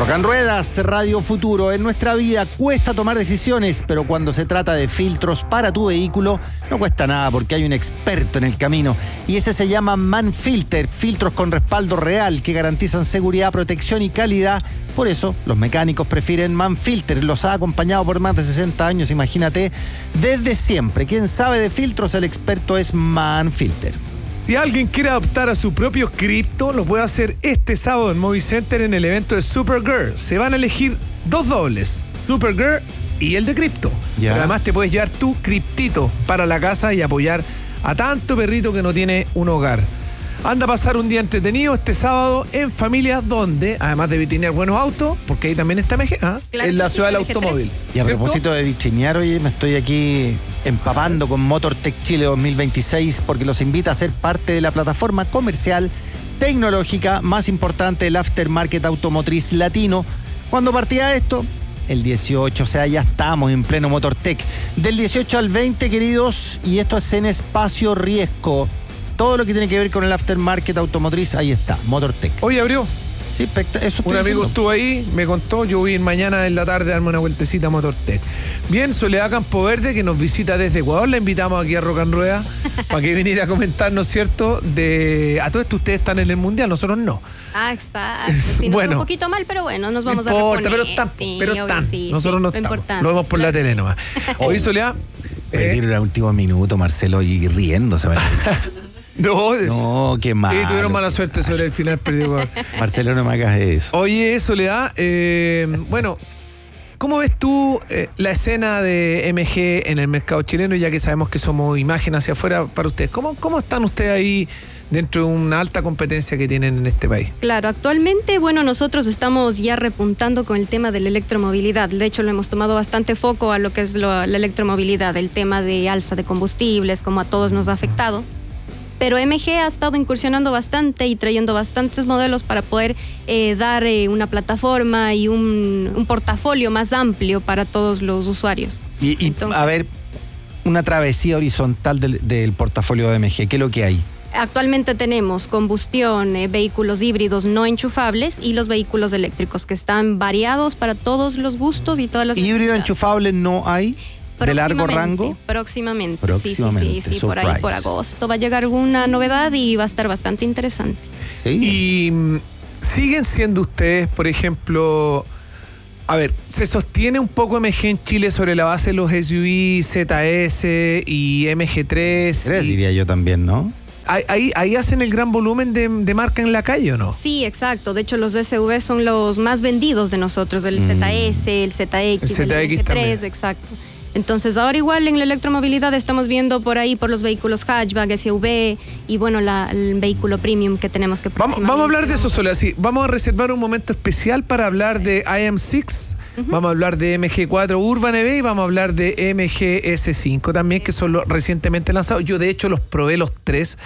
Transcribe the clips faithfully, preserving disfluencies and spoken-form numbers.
Rock and Ruedas, Radio Futuro. En nuestra vida cuesta tomar decisiones, pero cuando se trata de filtros para tu vehículo, no cuesta nada porque hay un experto en el camino. Y ese se llama Manfilter, filtros con respaldo real que garantizan seguridad, protección y calidad. Por eso, los mecánicos prefieren Manfilter. Los ha acompañado por más de sesenta años, imagínate, desde siempre. Quien sabe de filtros, el experto es Manfilter. Si alguien quiere adoptar a su propio cripto, lo puede hacer este sábado en Movicenter en el evento de Supergirl. Se van a elegir dos dobles, Supergirl y el de cripto. Pero además te puedes llevar tu criptito para la casa y apoyar a tanto perrito que no tiene un hogar. Anda a pasar un día entretenido este sábado en familia, donde, además de vitrinear buenos autos, porque ahí también está M G, ¿ah? Claro, en la ciudad del automóvil. Y a ¿cierto? Propósito de vitrinear, oye, me estoy aquí empapando con MotorTech Chile dos mil veintiséis, porque los invita a ser parte de la plataforma comercial tecnológica más importante del aftermarket automotriz latino. ¿Cuándo partía esto? El dieciocho, o sea, ya estamos en pleno MotorTech. Del dieciocho al veinte, queridos, y esto es en Espacio Riesgo. Todo lo que tiene que ver con el aftermarket automotriz, ahí está, MotorTech. Hoy abrió. Sí, eso un amigo diciendo. Estuvo ahí, me contó, yo voy a ir mañana en la tarde a darme una vueltecita a MotorTech. Bien, Soledad Campoverde, que nos visita desde Ecuador, la invitamos aquí a Rock and Rueda para que viniera a comentarnos, ¿cierto? De a todo esto ustedes están en el Mundial, nosotros no. Ah, exacto. Sí, bueno, un poquito mal, pero bueno, nos vamos no importa, a reponer. pero están, sí, pero están. Sí, nosotros sí, no lo estamos. importante. Lo vemos por la tele nomás. Hoy, Soledad. Perdieron el último minuto, Marcelo, y riéndose. No, no, qué mal. Sí, tuvieron mala suerte sobre el final perdido. Marcelo, no me hagas eso. Oye, Soledad, eh, bueno, ¿cómo ves tú eh, la escena de M G en el mercado chileno, ya que sabemos que somos imagen hacia afuera para ustedes? ¿Cómo, cómo están ustedes ahí dentro de una alta competencia que tienen en este país? Claro, actualmente, bueno, nosotros estamos ya repuntando con el tema de la electromovilidad. De hecho, lo hemos tomado bastante foco a lo que es lo, la electromovilidad, el tema de alza de combustibles, como a todos nos ha afectado. Pero M G ha estado incursionando bastante y trayendo bastantes modelos para poder eh, dar eh, una plataforma y un, un portafolio más amplio para todos los usuarios. Y, y Entonces, a ver, una travesía horizontal del, del portafolio de M G, ¿qué es lo que hay? Actualmente tenemos combustión, eh, vehículos híbridos no enchufables y los vehículos eléctricos que están variados para todos los gustos y todas las ¿híbrido enchufable no hay? ¿De largo rango? Próximamente, próximamente sí, sí, sí, sí por ahí, por agosto va a llegar alguna novedad y va a estar bastante interesante. ¿Sí? Y siguen siendo ustedes, por ejemplo, a ver, ¿se sostiene un poco M G en Chile sobre la base de los S U V, Z S y M G tres? tres, y... diría yo también, ¿no? Ahí, ahí hacen el gran volumen de, de marca en la calle, ¿o no? Sí, exacto. De hecho, los S U V son los más vendidos de nosotros, el mm. Z S, el Z X, el, el M G tres, también. Exacto. Entonces, ahora igual en la electromovilidad estamos viendo por ahí por los vehículos hatchback, S U V y bueno, la, el vehículo premium que tenemos que vamos, vamos a hablar de eso, Soledad. Sí, vamos a reservar un momento especial para hablar de I M seis, uh-huh. Vamos a hablar de M G cuatro Urban E V y vamos a hablar de M G S cinco también, que son los recientemente lanzados. Yo, de hecho, los probé los tres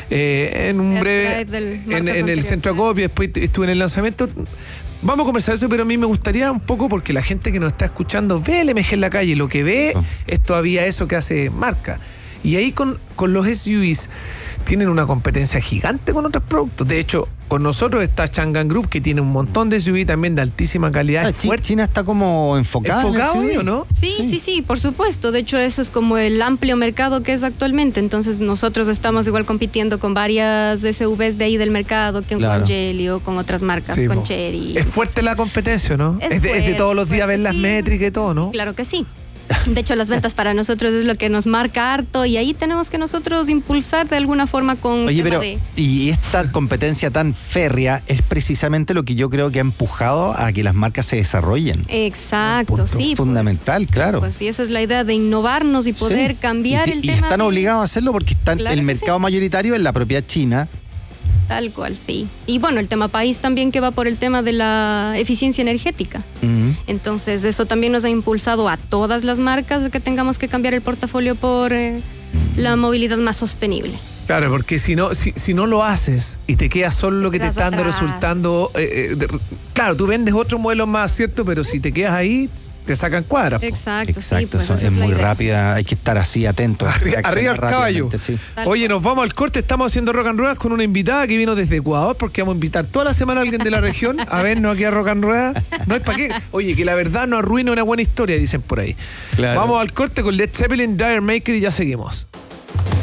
eh, en un breve, en, en el centro acopio, después estuve en el lanzamiento. Vamos a conversar eso, pero a mí me gustaría un poco, porque la gente que nos está escuchando ve el M G en la calle, lo que ve oh. es todavía eso que hace marca. Y ahí con, con los S U Vs tienen una competencia gigante con otros productos. De hecho, con nosotros está Changan Group, que tiene un montón de S U V también de altísima calidad. Ah, Ch- China está como enfocada. ¿Enfocado, en ¿o no? Sí, sí, sí, sí, por supuesto. De hecho, eso es como el amplio mercado que es actualmente. Entonces, nosotros estamos igual compitiendo con varias S U Vs de ahí del mercado, que claro. con Gelio, con otras marcas, sí, con po. Chery. Es fuerte la competencia, ¿no? Es, es, de, fuerte, es de todos los días ver las sí. métricas y todo, ¿no? Claro que sí. De hecho, las ventas para nosotros es lo que nos marca harto y ahí tenemos que nosotros impulsar de alguna forma con... Oye, pero de... y esta competencia tan férrea es precisamente lo que yo creo que ha empujado a que las marcas se desarrollen. Exacto, punto sí. Fundamental, pues, claro. Pues sí, esa es la idea de innovarnos y poder sí. cambiar y te, el y tema. Y están de... obligados a hacerlo porque están, claro el mercado sí. mayoritario en la propia China. Tal cual, sí. Y bueno, el tema país también que va por el tema de la eficiencia energética. Uh-huh. Entonces, eso también nos ha impulsado a todas las marcas de que tengamos que cambiar el portafolio por eh, uh-huh. la movilidad más sostenible. Claro, porque si no, si, si no lo haces y te quedas solo lo que te Quedas está dando atrás. resultando, eh, eh, de- claro, tú vendes otros modelos más, ¿cierto? Pero si te quedas ahí, te sacan cuadras. po. Exacto, sí, Exacto, pues eso esa es la muy idea. rápida, hay que estar así atento. Arri- reaccionar arriba el caballo. rápidamente, sí. Tal Oye, cual. nos vamos al corte, estamos haciendo Rock and Ruedas con una invitada que vino desde Ecuador, porque vamos a invitar toda la semana a alguien de la región a vernos aquí a Rock and Ruedas. No es para qué. Oye, que la verdad no arruine una buena historia, dicen por ahí. Claro. Vamos al corte con Led Zeppelin, Dire Maker y ya seguimos.